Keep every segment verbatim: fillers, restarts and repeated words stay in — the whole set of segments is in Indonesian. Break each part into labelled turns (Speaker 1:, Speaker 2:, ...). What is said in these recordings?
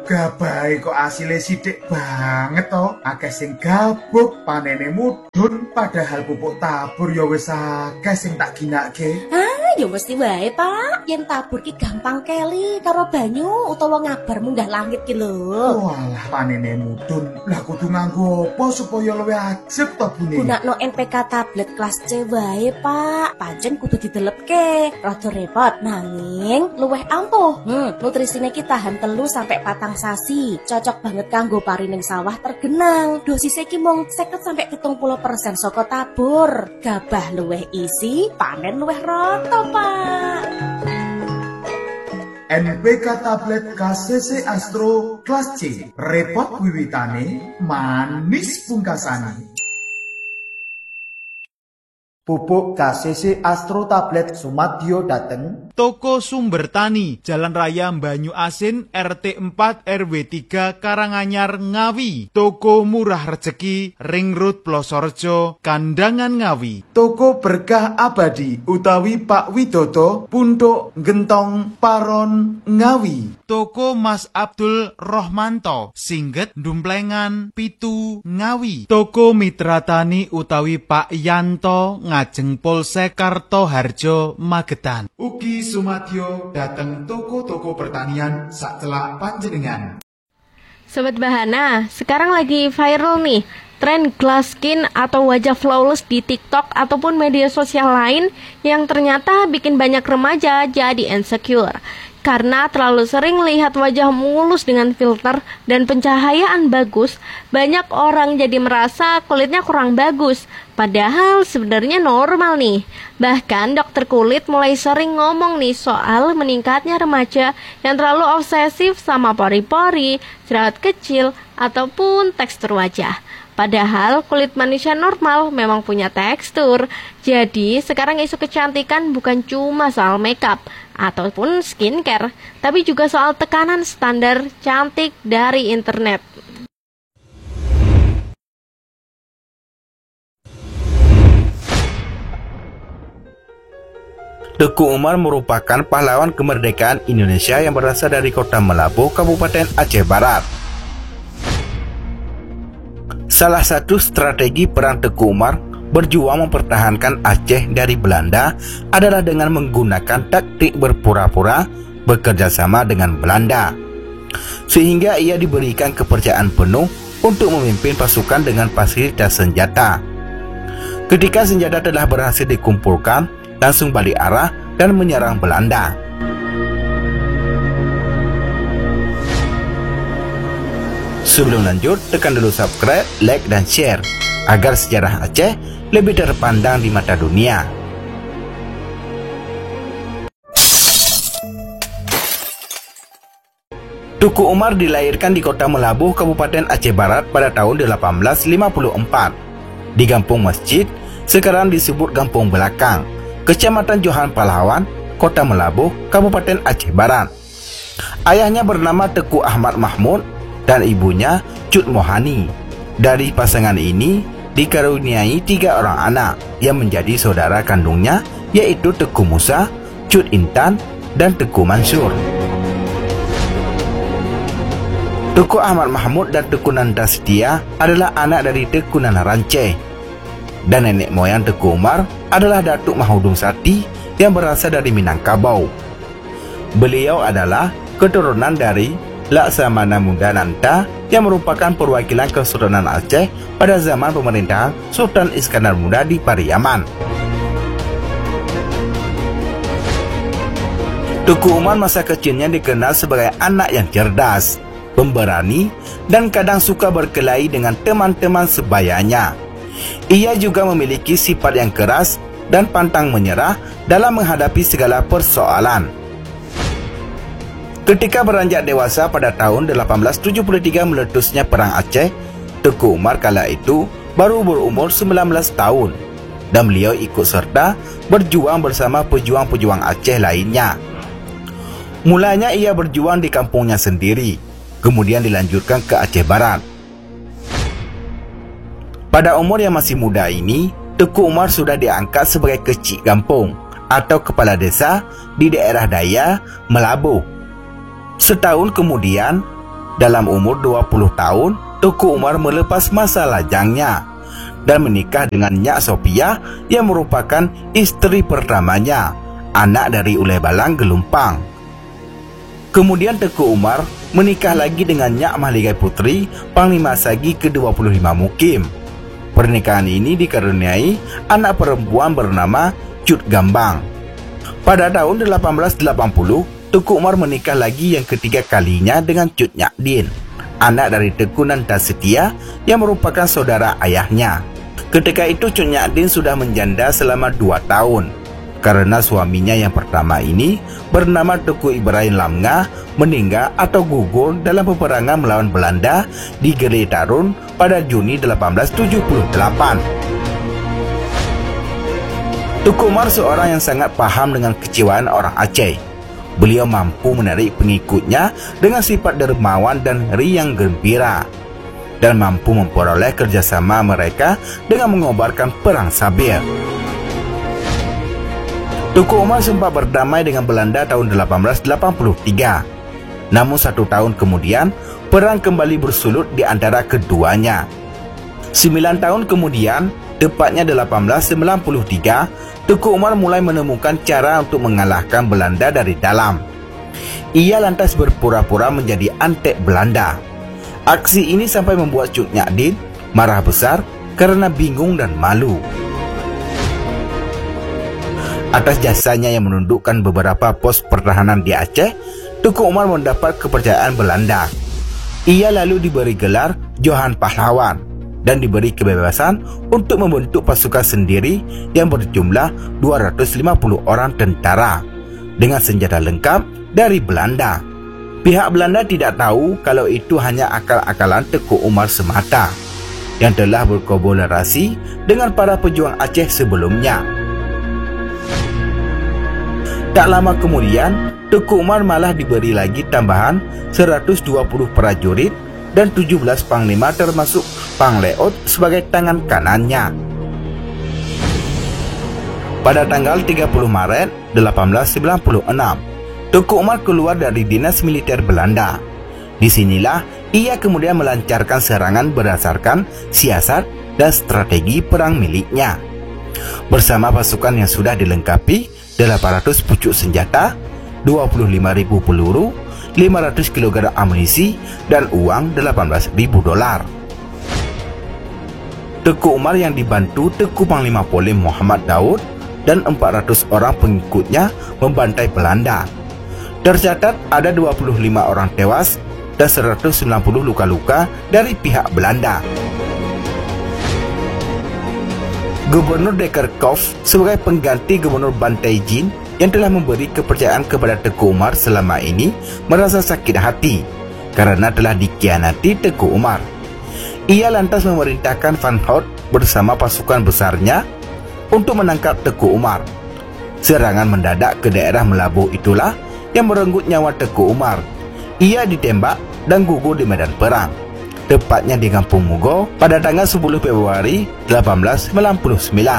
Speaker 1: gabahe kok asile sithik banget to. Akeh sing gabuk, panene mudhun, padahal pupuk tabur ya wis akeh sing tak ginake.
Speaker 2: Ah, ya mesti wae, Pak. Yen tabur ki gampang keli karo banyu utawa ngabar munggah langit ki lho.
Speaker 1: Walah, panene mudhun. Lah kudu nganggo apa supaya luwih ajeg to bune?
Speaker 2: Gunakno N P K tablet kelas C wae, Pak. Pancen kudu didelepke. Rada repot nanging luwih ampuh. Hmm, nutrisine ki tahan telu sampai patang sasi. Cocok banget kanggo pari ning sawah tergenang. Dosisnya ki mung seket sampai pitung puluh persen saka tabur. Gabah luwih isi, panen luwih rata, Pak.
Speaker 1: N P K tablet K C C Astro kelas C. Repot wiwitane, manis pungkasane.
Speaker 3: Pupuk K C C Astro tablet Sumadyo dateng
Speaker 4: Toko Sumber Tani, Jalan Raya Banyu Asin, R T empat R W tiga Karanganyar, Ngawi. Toko Murah Rejeki, Ring Road Plosorejo, Kandangan, Ngawi.
Speaker 1: Toko Berkah Abadi utawi Pak Widodo, Punduk Gentong Paron, Ngawi.
Speaker 4: Toko Mas Abdul Rohmanto, Singget Dumplengan, Pitu, Ngawi. Toko Mitra Tani utawi Pak Yanto, Ngajeng Polsek Kartoharjo, Magetan.
Speaker 1: Ugi Sumadyo dateng toko-toko pertanian sak celak panjenengan.
Speaker 5: Sobat Bahana, sekarang lagi viral nih tren glass skin atau wajah flawless di TikTok ataupun media sosial lain yang ternyata bikin banyak remaja jadi insecure. Karena terlalu sering lihat wajah mulus dengan filter dan pencahayaan bagus, banyak orang jadi merasa kulitnya kurang bagus. Padahal sebenarnya normal nih. Bahkan dokter kulit mulai sering ngomong nih soal meningkatnya remaja yang terlalu obsesif sama pori-pori, jerawat kecil, ataupun tekstur wajah. Padahal kulit manusia normal memang punya tekstur. Jadi sekarang isu kecantikan bukan cuma soal makeup ataupun skincare, tapi juga soal tekanan standar cantik dari internet.
Speaker 6: Teguh Umar merupakan pahlawan kemerdekaan Indonesia yang berasal dari Kota Melabuh, Kabupaten Aceh Barat. Salah satu strategi perang Teguh Umar berjuang mempertahankan Aceh dari Belanda adalah dengan menggunakan taktik berpura-pura bekerja sama dengan Belanda, sehingga ia diberikan kepercayaan penuh untuk memimpin pasukan dengan fasilitas senjata. Ketika senjata telah berhasil dikumpulkan, langsung balik arah dan menyerang Belanda. Sebelum lanjut, tekan dulu subscribe, like, dan share agar sejarah Aceh lebih terpandang di mata dunia. Teguh Umar dilahirkan di Kota Melabuh, Kabupaten Aceh Barat pada tahun delapan belas lima puluh empat di Kampung Masjid, sekarang disebut Kampung Belakang, Kecamatan Johan Pahlawan, Kota Melabuh, Kabupaten Aceh Barat. Ayahnya bernama Teguh Ahmad Mahmud dan ibunya Cut Mohani. Dari pasangan ini dikaruniai tiga orang anak yang menjadi saudara kandungnya, yaitu Teguh Musa, Cut Intan, dan Teguh Mansur. Teguh Ahmad Mahmud dan Teguh Nanda Setia adalah anak dari Teguh Nana Ranceh, dan nenek moyang Teguh Umar adalah Datuk Mahudum Sati yang berasal dari Minangkabau. Beliau adalah keturunan dari Laksamana Muda Nanta yang merupakan perwakilan Kesultanan Aceh pada zaman pemerintahan Sultan Iskandar Muda di Pariaman. Teguh Umar masa kecilnya dikenal sebagai anak yang cerdas, pemberani, dan kadang suka berkelahi dengan teman-teman sebayanya. Ia juga memiliki sifat yang keras dan pantang menyerah dalam menghadapi segala persoalan. Ketika beranjak dewasa pada tahun delapan belas tujuh puluh tiga meletusnya Perang Aceh, Teguh Umar kala itu baru berumur sembilan belas tahun, dan beliau ikut serta berjuang bersama pejuang-pejuang Aceh lainnya. Mulanya ia berjuang di kampungnya sendiri, kemudian dilanjutkan ke Aceh Barat. Pada umur yang masih muda ini, Teguh Umar sudah diangkat sebagai kecik kampung atau kepala desa di daerah Daya, Melabuh. Setahun kemudian, dalam umur dua puluh tahun, Teuku Umar melepas masa lajangnya dan menikah dengan Nyak Sophia yang merupakan istri pertamanya, anak dari Ulai Balang Gelumpang. Kemudian Teuku Umar menikah lagi dengan Nyak Mahligai Putri, Panglima Sagi ke dua puluh lima Mukim. Pernikahan ini dikaruniai anak perempuan bernama Cut Gambang. Pada tahun delapan belas delapan puluh, Teuku Umar menikah lagi yang ketiga kalinya dengan Cut Nyak Din, anak dari Teuku Nantasetia yang merupakan saudara ayahnya. Ketika itu Cut Nyak Din sudah menjanda selama dua tahun karena suaminya yang pertama ini bernama Teuku Ibrahim Lamnga meninggal atau gugur dalam peperangan melawan Belanda di Geletarun pada Juni delapan belas tujuh puluh delapan. Teuku Umar seorang yang sangat paham dengan kecewaan orang Aceh. Beliau mampu menarik pengikutnya dengan sifat dermawan dan riang gembira, dan mampu memperoleh kerjasama mereka dengan mengobarkan perang sabir. Teuku Umar sempat berdamai dengan Belanda tahun delapan belas delapan puluh tiga. Namun satu tahun kemudian, perang kembali bersulut di antara keduanya. Sembilan tahun kemudian, tepatnya delapan belas sembilan puluh tiga, Teuku Umar mulai menemukan cara untuk mengalahkan Belanda dari dalam. Ia lantas berpura-pura menjadi antek Belanda. Aksi ini sampai membuat Cut Nyak Din marah besar karena bingung dan malu. Atas jasanya yang menundukkan beberapa pos pertahanan di Aceh, Teuku Umar mendapat kepercayaan Belanda. Ia lalu diberi gelar Johan Pahlawan dan diberi kebebasan untuk membentuk pasukan sendiri yang berjumlah dua ratus lima puluh orang tentara dengan senjata lengkap dari Belanda. Pihak Belanda tidak tahu kalau itu hanya akal-akalan Teuku Umar semata yang telah berkolaborasi dengan para pejuang Aceh sebelumnya. Tak lama kemudian, Teuku Umar malah diberi lagi tambahan seratus dua puluh prajurit dan tujuh belas panglima termasuk Pangleot sebagai tangan kanannya. Pada tanggal tiga puluh Maret delapan belas sembilan puluh enam, Teuku Umar keluar dari dinas militer Belanda. Disinilah ia kemudian melancarkan serangan berdasarkan siasat dan strategi perang miliknya. Bersama pasukan yang sudah dilengkapi delapan ratus pucuk senjata, dua puluh lima ribu peluru, lima ratus kilogram amunisi, dan uang delapan belas ribu dolar. Teuku Umar yang dibantu Teuku Panglima Polim Muhammad Daud dan empat ratus orang pengikutnya membantai Belanda. Tercatat ada dua puluh lima orang tewas dan seratus sembilan puluh luka-luka dari pihak Belanda. Gubernur Dekerkov sebagai pengganti Gubernur Bantai Jin yang telah memberi kepercayaan kepada Teuku Umar selama ini merasa sakit hati karena telah dikhianati Teuku Umar. Ia lantas memerintahkan Van Hout bersama pasukan besarnya untuk menangkap Teuku Umar. Serangan mendadak ke daerah Melabuh itulah yang merenggut nyawa Teuku Umar. Ia ditembak dan gugur di medan perang, tepatnya di Kampung Mugo pada tanggal sepuluh Februari delapan belas sembilan puluh sembilan.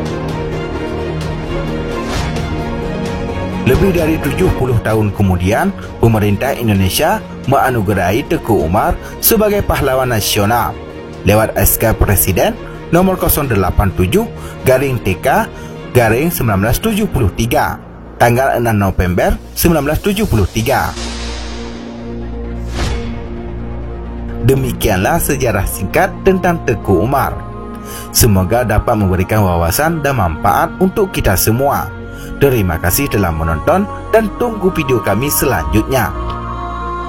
Speaker 6: Lebih dari tujuh puluh tahun kemudian, pemerintah Indonesia menganugerahi Teuku Umar sebagai pahlawan nasional lewat S K Presiden nomor nol delapan tujuh garing T K garing seribu sembilan ratus tujuh puluh tiga tanggal enam November seribu sembilan ratus tujuh puluh tiga. Demikianlah sejarah singkat tentang Teuku Umar. Semoga dapat memberikan wawasan dan manfaat untuk kita semua. Terima kasih telah menonton dan tunggu video kami selanjutnya.